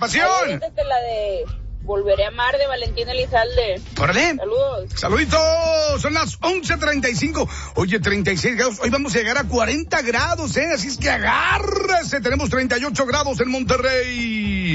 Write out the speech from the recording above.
pasión! La de Volveré a amar de Valentín Elizalde. ¡Órale! Saludos. ¡Saluditos! Son las 11:35. Oye, 36 grados. Hoy vamos a llegar a 40 grados, ¿eh? Así es que agárrese. Tenemos 38 grados en Monterrey.